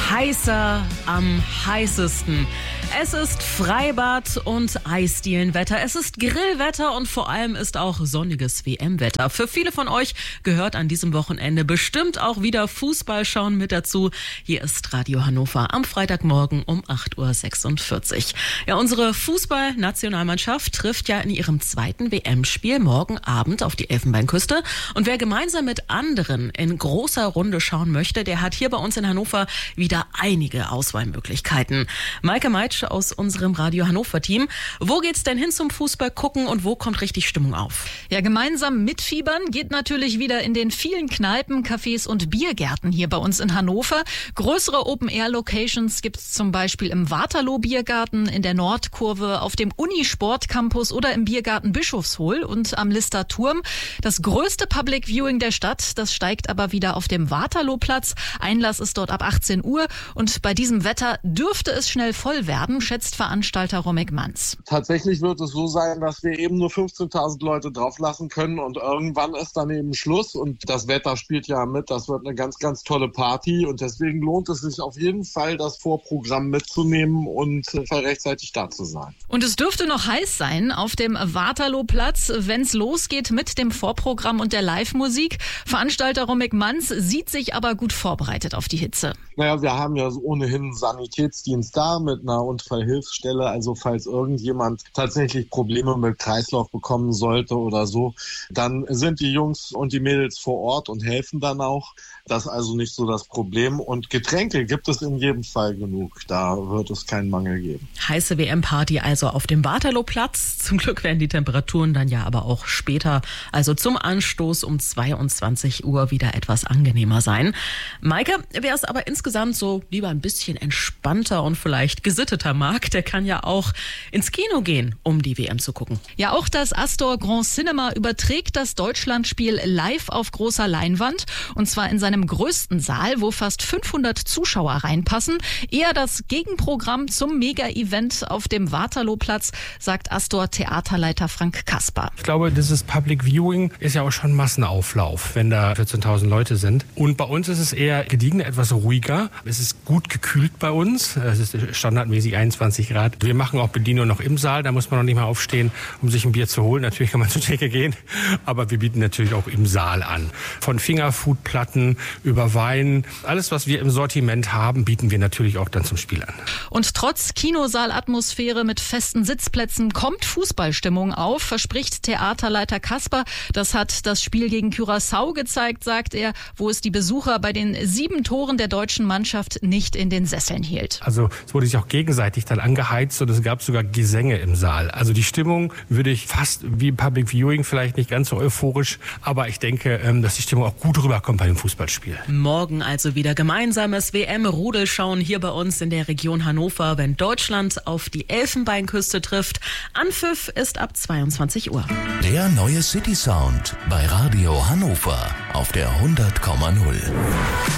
heißer am heißesten. Es ist Freibad- und Eisdielenwetter. Es ist Grillwetter und vor allem ist auch sonniges WM-Wetter. Für viele von euch gehört an diesem Wochenende bestimmt auch wieder Fußball schauen mit dazu. Hier ist Radio Hannover am Freitagmorgen um 8.46 Uhr. Ja, unsere Fußballnationalmannschaft trifft ja in ihrem zweiten WM-Spiel morgen Abend auf die Elfenbeinküste. Und wer gemeinsam mit anderen in großer Runde schauen möchte, der hat hier bei uns in Hannover wieder einige Auswahlmöglichkeiten. Maike Meitsch aus unserem Radio Hannover-Team. Wo geht's denn hin zum Fußball gucken und wo kommt richtig Stimmung auf? Ja, gemeinsam mitfiebern geht natürlich wieder in den vielen Kneipen, Cafés und Biergärten hier bei uns in Hannover. Größere Open-Air-Locations gibt's zum Beispiel im Waterloo-Biergarten, in der Nordkurve, auf dem Uni-Sport-Campus oder im Biergarten Bischofshohl und am Lister Turm. Das größte Public Viewing der Stadt, das steigt aber wieder auf dem Waterloo-Platz. Einlass ist dort ab 18 Uhr und bei diesem Wetter dürfte es schnell voll werden, schätzt Veranstalter Romek Manz. Tatsächlich wird es so sein, dass wir eben nur 15.000 Leute drauflassen können und irgendwann ist dann eben Schluss und das Wetter spielt ja mit. Das wird eine ganz, ganz tolle Party und deswegen lohnt es sich auf jeden Fall, das Vorprogramm mitzunehmen und rechtzeitig da zu sein. Und es dürfte noch heiß sein auf dem Waterloo-Platz, wenn es losgeht mit dem Vorprogramm und der Live-Musik. Veranstalter Romek Manz sieht sich aber gut vorbereitet auf die Hitze. Naja, wir haben ja ohnehin einen Sanitätsdienst da mit einer Unfallhilfsstelle. Also falls irgendjemand tatsächlich Probleme mit Kreislauf bekommen sollte oder so, dann sind die Jungs und die Mädels vor Ort und helfen dann auch. Das ist also nicht so das Problem. Und Getränke gibt es in jedem Fall genug. Da wird es keinen Mangel geben. Heiße WM-Party also auf dem Waterloo-Platz. Zum Glück werden die Temperaturen dann ja aber auch später, also zum Anstoß um 22 Uhr wieder etwas angenehmer sein. Maike, wer es aber insgesamt so lieber ein bisschen entspannter und vielleicht gesitteter mag, der kann ja auch ins Kino gehen, um die WM zu gucken. Ja, auch das Astor Grand Cinema überträgt das Deutschlandspiel live auf großer Leinwand und zwar in seinem größten Saal, wo fast 500 Zuschauer reinpassen. Eher das Gegenprogramm zum Mega-Event auf dem Waterloo-Platz, sagt Astor-Theaterleiter Frank Kasper. Ich glaube, dieses Public Viewing ist ja auch schon Massenauflauf, wenn da 14.000 Leute sind. Und bei uns ist es eher gediegen, etwas ruhiger. Es ist gut gekühlt bei uns. Es ist standardmäßig 21 Grad. Wir machen auch Bedienung noch im Saal. Da muss man noch nicht mal aufstehen, um sich ein Bier zu holen. Natürlich kann man zur Theke gehen, aber wir bieten natürlich auch im Saal an. Von Fingerfood-Platten über Wein. Alles, was wir im Sortiment haben, bieten wir natürlich auch dann zum Spiel an. Und trotz Kinosaalatmosphäre mit festen Sitzplätzen kommt Fußballstimmung auf, verspricht Theaterleiter Kasper. Das hat das Spiel gegen Curaçao gezeigt, sagt er, wo es die Besucher bei den 7 Toren der deutschen Mannschaft nicht in den Sesseln hielt. Also es wurde sich auch gegenseitig dann angeheizt und es gab sogar Gesänge im Saal. Also die Stimmung würde ich fast wie Public Viewing, vielleicht nicht ganz so euphorisch, aber ich denke, dass die Stimmung auch gut rüberkommt bei dem Fußballspiel. Morgen also wieder gemeinsames WM-Rudelschauen hier bei uns in der Region Hannover, wenn Deutschland auf die Elfenbeinküste trifft. Anpfiff ist ab 22 Uhr. Der neue City Sound bei Radio Hannover auf der 100,0.